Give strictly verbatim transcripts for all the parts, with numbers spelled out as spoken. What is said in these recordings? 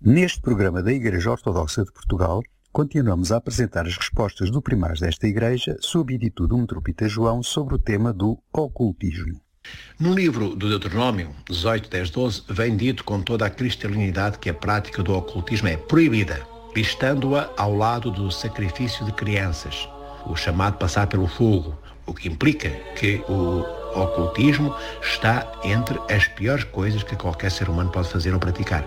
Neste programa da Igreja Ortodoxa de Portugal, continuamos a apresentar as respostas do primaz desta Igreja, sob edito do Metropolita João, sobre o tema do ocultismo. No livro do Deuteronômio, dezoito, dez, doze, vem dito com toda a cristalinidade que a prática do ocultismo é proibida, listando-a ao lado do sacrifício de crianças, o chamado passar pelo fogo, o que implica que o ocultismo está entre as piores coisas que qualquer ser humano pode fazer ou praticar.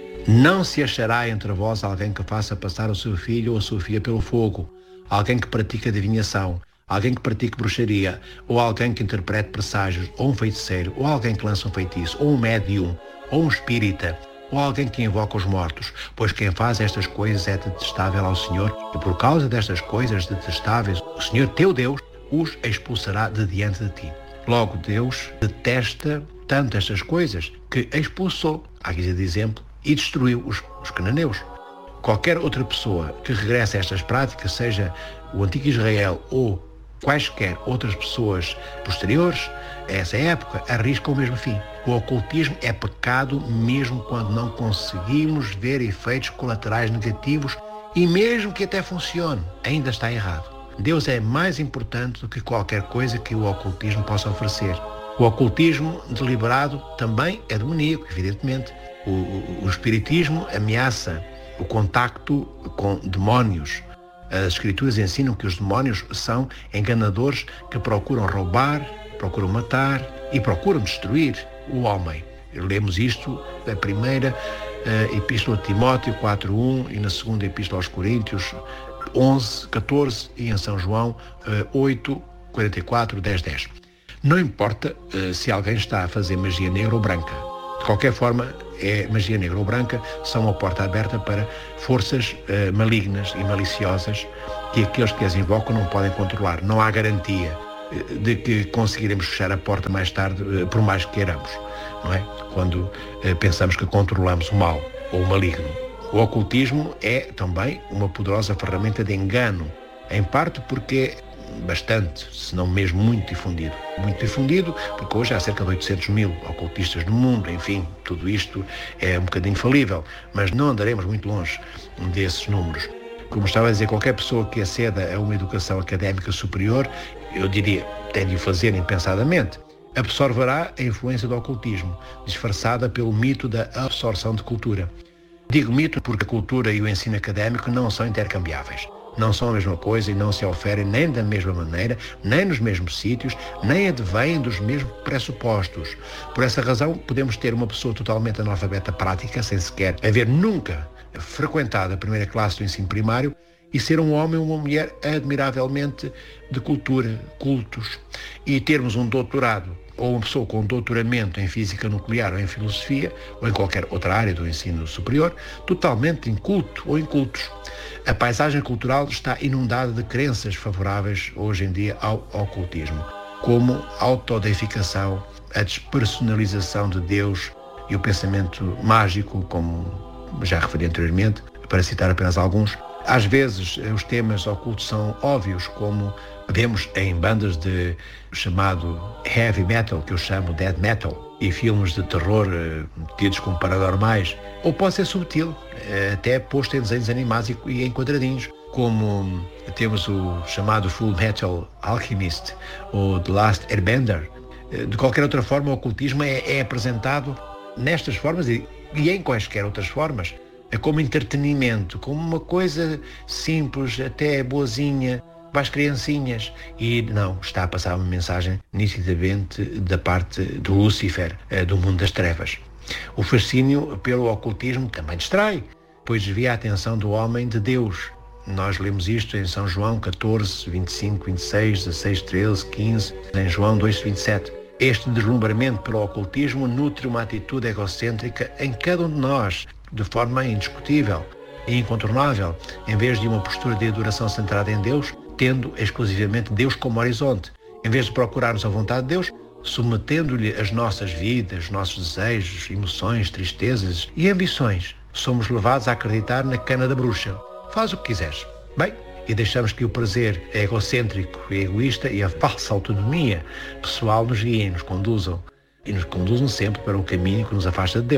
Não se achará entre vós alguém que faça passar o seu filho ou a sua filha pelo fogo, alguém que pratique adivinhação, alguém que pratique bruxaria, ou alguém que interprete presságios, ou um feiticeiro, ou alguém que lança um feitiço, ou um médium, ou um espírita, ou alguém que invoca os mortos, pois quem faz estas coisas é detestável ao Senhor, e por causa destas coisas detestáveis, o Senhor teu Deus os expulsará de diante de ti. Logo, Deus detesta tanto estas coisas que expulsou, à guisa de exemplo, e destruiu os, os cananeus. Qualquer outra pessoa que regresse a estas práticas, seja o antigo Israel ou quaisquer outras pessoas posteriores a essa época, arriscam o mesmo fim. O ocultismo é pecado mesmo quando não conseguimos ver efeitos colaterais negativos e mesmo que até funcione, ainda está errado. Deus é mais importante do que qualquer coisa que o ocultismo possa oferecer. O ocultismo deliberado também é demoníaco, evidentemente. O, o, o espiritismo ameaça o contacto com demónios. As escrituras ensinam que os demónios são enganadores que procuram roubar, procuram matar e procuram destruir o homem. Lemos isto na primeira uh, Epístola de Timóteo quatro, um e na segunda Epístola aos Coríntios onze, catorze e em São João uh, oito, quarenta e quatro, dez, dez. Não importa uh, se alguém está a fazer magia negra ou branca. De qualquer forma, é magia negra ou branca, são uma porta aberta para forças uh, malignas e maliciosas que aqueles que as invocam não podem controlar. Não há garantia uh, de que conseguiremos fechar a porta mais tarde, uh, por mais que queiramos, não é? Quando uh, pensamos que controlamos o mal ou o maligno. O ocultismo é também uma poderosa ferramenta de engano, em parte porque bastante, se não mesmo muito difundido. Muito difundido, porque hoje há cerca de oitocentos mil ocultistas no mundo, enfim, tudo isto é um bocadinho falível, mas não andaremos muito longe desses números. Como estava a dizer, qualquer pessoa que aceda a uma educação académica superior, eu diria, tem de o fazer impensadamente, absorverá a influência do ocultismo, disfarçada pelo mito da absorção de cultura. Digo mito porque a cultura e o ensino académico não são intercambiáveis. Não são a mesma coisa e não se oferem nem da mesma maneira, nem nos mesmos sítios, nem advêm dos mesmos pressupostos. Por essa razão, podemos ter uma pessoa totalmente analfabeta prática, sem sequer haver nunca frequentado a primeira classe do ensino primário, e ser um homem ou uma mulher admiravelmente de cultura, cultos, e termos um doutorado ou uma pessoa com doutoramento em física nuclear ou em filosofia, ou em qualquer outra área do ensino superior, totalmente inculto ou incultos. A paisagem cultural está inundada de crenças favoráveis hoje em dia ao ocultismo, como a autodeificação, a despersonalização de Deus e o pensamento mágico, como já referi anteriormente, para citar apenas alguns. Às vezes os temas ocultos são óbvios, como vemos em bandas de chamado heavy metal, que eu chamo death metal, e filmes de terror eh, tidos como paranormais, ou pode ser subtil, eh, até posto em desenhos animados e, e em quadradinhos, como temos o chamado Full Metal Alchemist ou The Last Airbender. Eh, de qualquer outra forma, o ocultismo é, é apresentado nestas formas e, e em quaisquer outras formas, é como entretenimento, como uma coisa simples, até boazinha, para as criancinhas. E não, está a passar uma mensagem nitidamente da parte do Lúcifer, do mundo das trevas. O fascínio pelo ocultismo também distrai, pois desvia a atenção do homem de Deus. Nós lemos isto em São João catorze, vinte e cinco, vinte e seis, dezasseis, treze, quinze, em João dois, vinte e sete. Este deslumbramento pelo ocultismo nutre uma atitude egocêntrica em cada um de nós, de forma indiscutível e incontornável, em vez de uma postura de adoração centrada em Deus, tendo exclusivamente Deus como horizonte. Em vez de procurarmos a vontade de Deus, submetendo-lhe as nossas vidas, nossos desejos, emoções, tristezas e ambições, somos levados a acreditar na cana da bruxa. Faz o que quiseres. Bem, e deixamos que o prazer egocêntrico e egoísta e a falsa autonomia pessoal nos guiem, nos conduzam. E nos conduzam sempre para o caminho que nos afasta de Deus.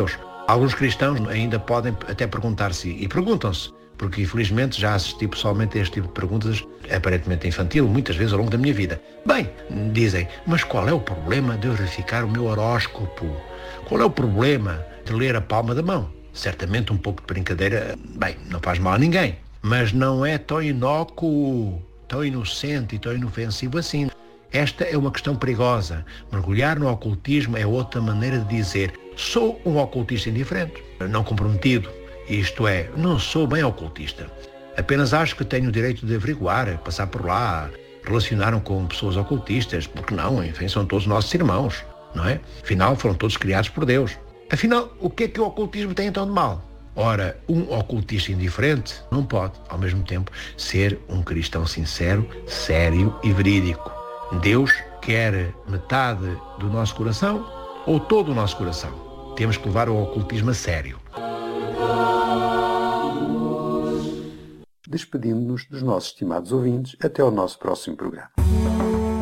Alguns cristãos ainda podem até perguntar-se, e perguntam-se, porque infelizmente já assisti pessoalmente a este tipo de perguntas, aparentemente infantil, muitas vezes ao longo da minha vida. Bem, dizem, mas qual é o problema de eu verificar o meu horóscopo? Qual é o problema de ler a palma da mão? Certamente um pouco de brincadeira, bem, não faz mal a ninguém, mas não é tão inócuo, tão inocente e tão inofensivo assim. Esta é uma questão perigosa. Mergulhar no ocultismo é outra maneira de dizer sou um ocultista indiferente, não comprometido. Isto é, não sou bem ocultista. Apenas acho que tenho o direito de averiguar, passar por lá, relacionar-me com pessoas ocultistas, porque não, enfim, são todos nossos irmãos, não é? Afinal, foram todos criados por Deus. Afinal, o que é que o ocultismo tem então de mal? Ora, um ocultista indiferente não pode, ao mesmo tempo, ser um cristão sincero, sério e verídico. Deus quer metade do nosso coração ou todo o nosso coração? Temos que levar o ocultismo a sério. Despedindo-nos dos nossos estimados ouvintes, até ao nosso próximo programa.